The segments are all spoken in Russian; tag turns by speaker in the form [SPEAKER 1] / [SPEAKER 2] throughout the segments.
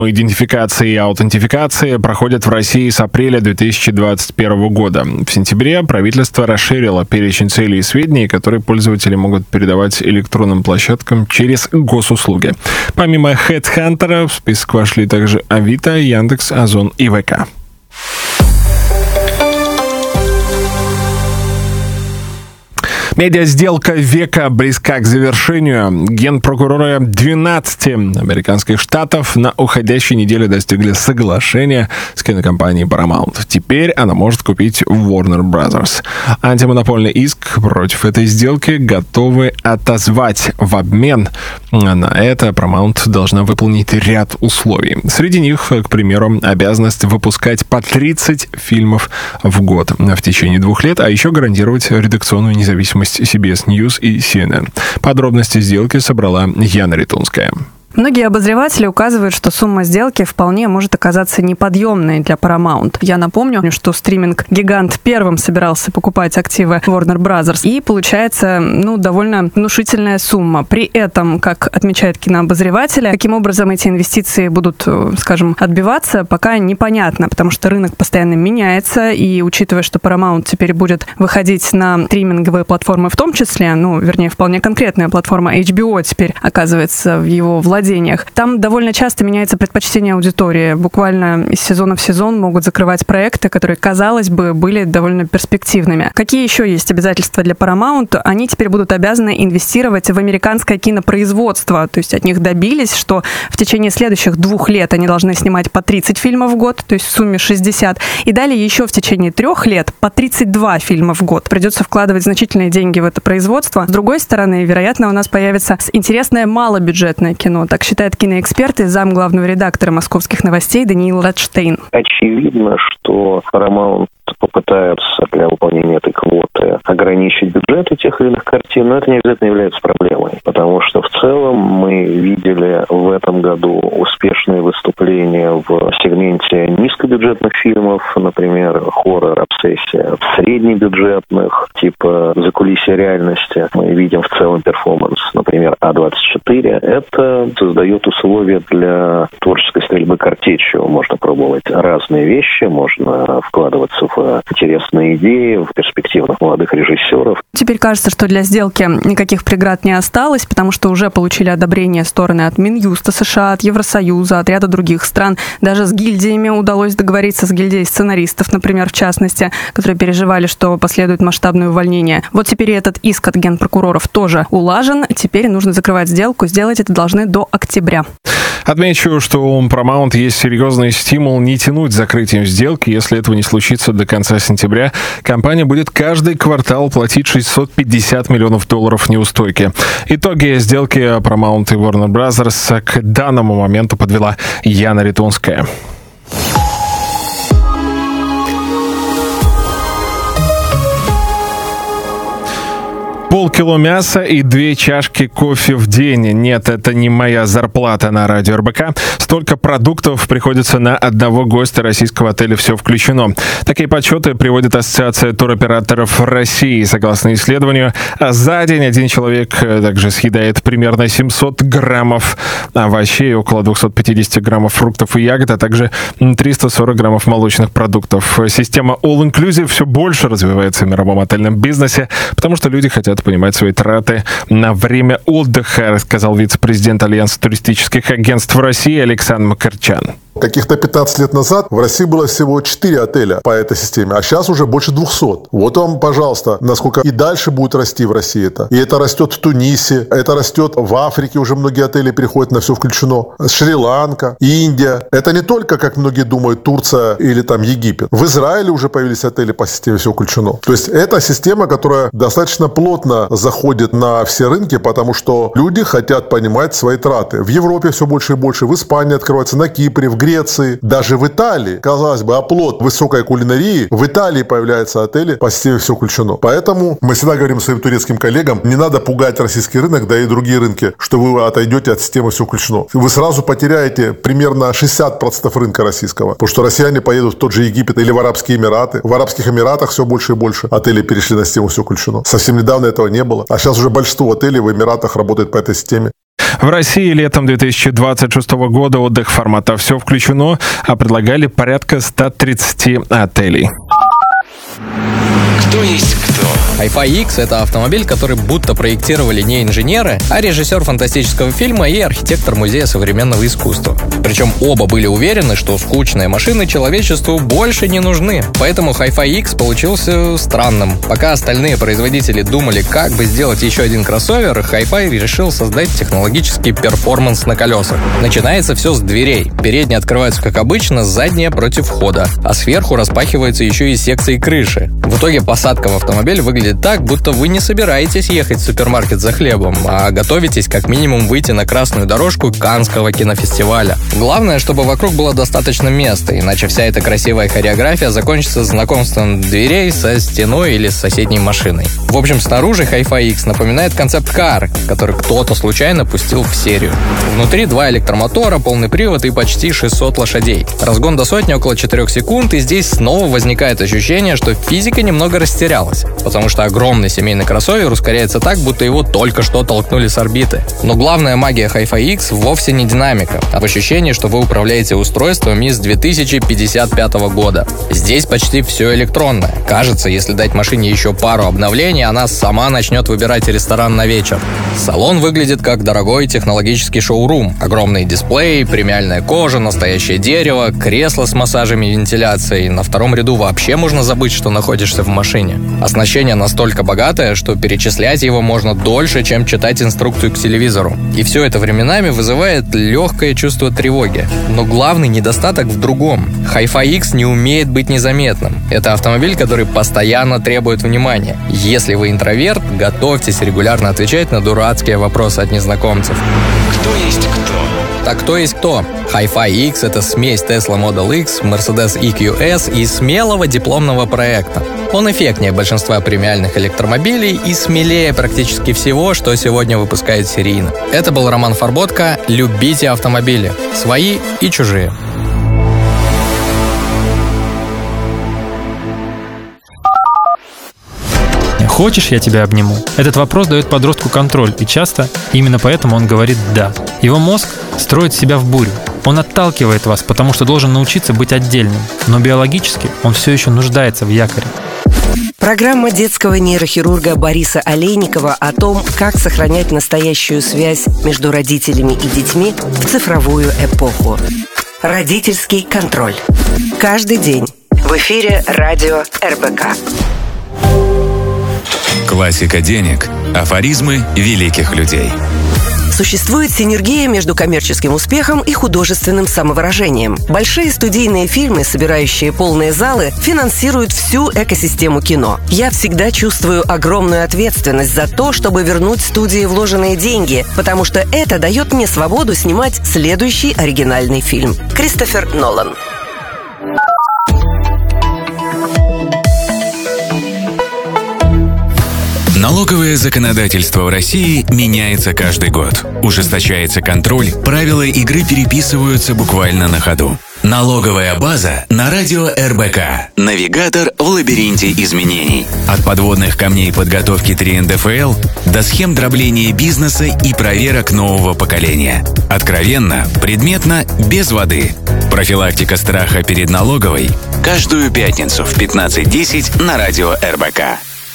[SPEAKER 1] Идентификация и аутентификация проходят в России с апреля 2021 года. В сентябре правительство расширило перечень целей и сведений, которые пользователи могут передавать электронным площадкам через госуслуги. Помимо HeadHunter в список вошли также Авито, Яндекс, Озон и ВК. Медиа-сделка века близка к завершению. Генпрокуроры 12 американских штатов на уходящей неделе достигли соглашения с кинокомпанией Paramount. Теперь она может купить Warner Brothers. Антимонопольный иск против этой сделки готовы отозвать. В обмен на это Paramount должна выполнить ряд условий. Среди них, к примеру, обязанность выпускать по 30 фильмов в год в течение 2 лет, а еще гарантировать редакционную независимость CBS News и CNN. Подробности сделки собрала Яна Ритунская.
[SPEAKER 2] Многие обозреватели указывают, что сумма сделки вполне может оказаться неподъемной для Paramount. Я напомню, что стриминг-гигант первым собирался покупать активы Warner Brothers, и получается, довольно внушительная сумма. При этом, как отмечают кинообозреватели, каким образом эти инвестиции будут, отбиваться, пока непонятно, потому что рынок постоянно меняется, и учитывая, что Paramount теперь будет выходить на стриминговые платформы в том числе, вполне конкретная платформа HBO теперь оказывается в его владении, там довольно часто меняется предпочтение аудитории. Буквально из сезона в сезон могут закрывать проекты, которые, казалось бы, были довольно перспективными. Какие еще есть обязательства для Paramount? Они теперь будут обязаны инвестировать в американское кинопроизводство. То есть от них добились, что в течение следующих 2 лет они должны снимать по 30 фильмов в год, то есть в сумме 60. И далее еще в течение 3 лет по 32 фильма в год. Придется вкладывать значительные деньги в это производство. С другой стороны, вероятно, у нас появится интересное малобюджетное кино. Так считает киноэксперт и зам главного редактора «Московских новостей» Даниил Радштейн.
[SPEAKER 3] Очевидно, что Paramount попытаются для выполнения этой квоты ограничить бюджеты тех или иных картин, но это не обязательно является проблемой, потому что в целом мы видели в этом году успешные выступления в сегменте низкобюджетных фильмов, например, хоррор, обсессия, в среднебюджетных, типа «Закулисье реальности». Мы видим в целом перформанс, например, А24. Это создает условия для творческой стрельбы картечью. Можно пробовать разные вещи, можно вкладываться в интересные идеи, в перспективных молодых режиссеров.
[SPEAKER 2] Теперь кажется, что для сделки никаких преград не осталось, потому что уже получили одобрение стороны от Минюста США, от Евросоюза, от ряда других стран. Даже с гильдиями удалось договориться, с гильдией сценаристов, например, в частности, которые переживали, что последует масштабное увольнение. Вот теперь и этот иск от генпрокуроров тоже улажен. Теперь нужно закрывать сделку. Сделать это должны до октября.
[SPEAKER 1] Отмечу, что у Paramount есть серьезный стимул не тянуть с закрытием сделки. Если этого не случится до конца сентября, компания будет каждый квартал платить $650 миллионов неустойки. Итоги сделки Paramount и Warner Brothers к данному моменту подвела Яна Ритунская. Полкило мяса и 2 чашки кофе в день. Нет, это не моя зарплата на радио РБК. Столько продуктов приходится на одного гостя российского отеля «Все включено». Такие подсчеты приводит Ассоциация туроператоров России. Согласно исследованию, за день один человек также съедает примерно 700 граммов овощей, около 250 граммов фруктов и ягод, а также 340 граммов молочных продуктов. Система All Inclusive все больше развивается в мировом отельном бизнесе, потому что люди хотят понимать свои траты на время отдыха, рассказал вице-президент Альянса туристических агентств России Александр Макарчан.
[SPEAKER 4] Каких-то 15 лет назад в России было всего 4 отеля по этой системе, а сейчас уже больше 200. Вот вам, пожалуйста, насколько и дальше будет расти в России это. И это растет в Тунисе, это растет в Африке, уже многие отели переходят на «Все включено. Шри-Ланка, Индия. Это не только, как многие думают, Турция или там Египет. В Израиле уже появились отели по системе «Все включено». То есть это система, которая достаточно плотно заходит на все рынки, потому что люди хотят понимать свои траты. В Европе все больше и больше, в Испании открывается, на Кипре, в Греции, даже в Италии, казалось бы, оплот высокой кулинарии, в Италии появляются отели по системе «Все включено». Поэтому мы всегда говорим своим турецким коллегам, не надо пугать российский рынок, да и другие рынки, что вы отойдете от системы «Все включено». Вы сразу потеряете примерно 60% рынка российского, потому что россияне поедут в тот же Египет или в Арабские Эмираты. В Арабских Эмиратах все больше и больше отелей перешли на систему «Все включено». Совсем недавно этого не было, а сейчас уже большинство отелей в Эмиратах работает по этой системе.
[SPEAKER 1] В России летом 2026 года отдых формата «Все включено» предлагали порядка 130 отелей.
[SPEAKER 5] Кто есть кто?
[SPEAKER 6] Hi-Fi X — это автомобиль, который будто проектировали не инженеры, а режиссер фантастического фильма и архитектор Музея современного искусства. Причем оба были уверены, что скучные машины человечеству больше не нужны. Поэтому Hi-Fi X получился странным. Пока остальные производители думали, как бы сделать еще один кроссовер, Hi-Fi решил создать технологический перформанс на колесах. Начинается все с дверей. Передние открываются как обычно, задние против входа, а сверху распахиваются еще и секции крыши. В итоге посадка в автомобиль выглядит так, будто вы не собираетесь ехать в супермаркет за хлебом, а готовитесь как минимум выйти на красную дорожку Каннского кинофестиваля. Главное, чтобы вокруг было достаточно места, иначе вся эта красивая хореография закончится знакомством дверей со стеной или с соседней машиной. В общем, снаружи Hi-Fi X напоминает концепт-кар, который кто-то случайно пустил в серию. Внутри 2 электромотора, полный привод и почти 600 лошадей. Разгон до сотни около 4 секунд, и здесь снова возникает ощущение, что физика немного растерялась, потому что огромный семейный кроссовер ускоряется так, будто его только что толкнули с орбиты. Но главная магия Hi-Fi X вовсе не динамика, а в ощущении, что вы управляете устройством из 2055 года. Здесь почти все электронное. Кажется, если дать машине еще пару обновлений, она сама начнет выбирать ресторан на вечер. Салон выглядит как дорогой технологический шоурум. Огромные дисплеи, премиальная кожа, настоящее дерево, кресло с массажами и вентиляцией. На втором ряду вообще можно забыть, что находишься в машине. Оснащение настолько богатое, что перечислять его можно дольше, чем читать инструкцию к телевизору. И все это временами вызывает легкое чувство тревоги. Но главный недостаток в другом. Hi-Fi X не умеет быть незаметным. Это автомобиль, который постоянно требует внимания. Если вы интроверт, готовьтесь регулярно отвечать на дурацкие вопросы от незнакомцев.
[SPEAKER 5] Кто есть кто?
[SPEAKER 6] Так кто есть кто? Hi-Fi X — это смесь Tesla Model X, Mercedes EQS и смелого дипломного проекта. Он эффектнее большинства премиальных электромобилей и смелее практически всего, что сегодня выпускают серийно. Это был Роман Фарботко. Любите автомобили. Свои и чужие.
[SPEAKER 7] «Хочешь, я тебя обниму?» Этот вопрос дает подростку контроль, и часто именно поэтому он говорит «да». Его мозг строит себя в бурю. Он отталкивает вас, потому что должен научиться быть отдельным. Но биологически он все еще нуждается в якоре.
[SPEAKER 8] Программа детского нейрохирурга Бориса Олейникова о том, как сохранять настоящую связь между родителями и детьми в цифровую эпоху. Родительский контроль. Каждый день в эфире радио РБК.
[SPEAKER 5] Классика денег. Афоризмы великих людей.
[SPEAKER 8] Существует синергия между коммерческим успехом и художественным самовыражением. Большие студийные фильмы, собирающие полные залы, финансируют всю экосистему кино. Я всегда чувствую огромную ответственность за то, чтобы вернуть студии вложенные деньги, потому что это дает мне свободу снимать следующий оригинальный фильм. Кристофер Нолан.
[SPEAKER 5] Налоговое законодательство в России меняется каждый год. Ужесточается контроль, правила игры переписываются буквально на ходу. Налоговая база на радио РБК. Навигатор в лабиринте изменений. От подводных камней подготовки 3 НДФЛ до схем дробления бизнеса и проверок нового поколения. Откровенно, предметно, без воды. Профилактика страха перед налоговой. Каждую пятницу в 15:10 на радио РБК.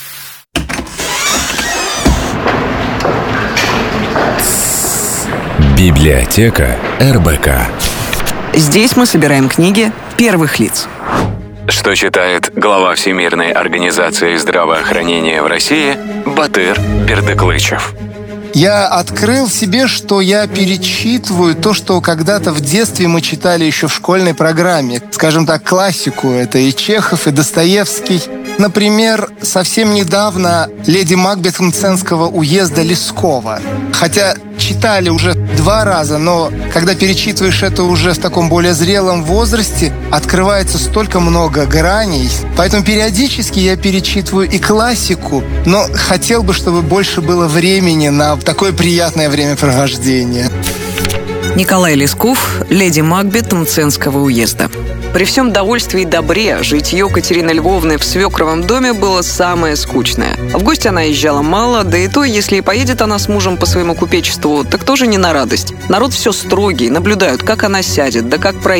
[SPEAKER 5] Библиотека РБК.
[SPEAKER 9] Здесь мы собираем книги первых лиц.
[SPEAKER 5] Что читает глава Всемирной организации здравоохранения в России Батыр Бердыклычев.
[SPEAKER 10] Я открыл в себе, что я перечитываю то, что когда-то в детстве мы читали еще в школьной программе. Скажем так, классику. Это и Чехов, и Достоевский. Например, совсем недавно «Леди Макбет» Мценского уезда Лескова. Хотя читали уже 2 раза, но когда перечитываешь это уже в таком более зрелом возрасте, открывается столько много граней. Поэтому периодически я перечитываю и классику, но хотел бы, чтобы больше было времени на такое приятное времяпровождение.
[SPEAKER 9] Николай Лесков, леди Макбет Мценского уезда. При всем довольстве и добре житье Катерины Львовны в свекровом доме было самое скучное. В гости она езжала мало, да и то, если и поедет она с мужем по своему купечеству, так тоже не на радость. Народ все строгий, наблюдают, как она сядет, да как пройдет.